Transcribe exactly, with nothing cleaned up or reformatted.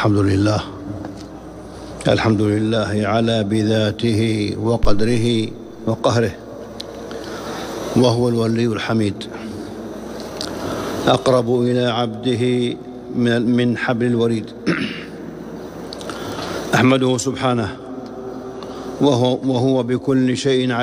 الحمد لله الحمد لله على بذاته وقدره وقهره، وهو الولي الحميد، أقرب إلى عبده من حبل الوريد. أحمده سبحانه وهو, وهو بكل شيء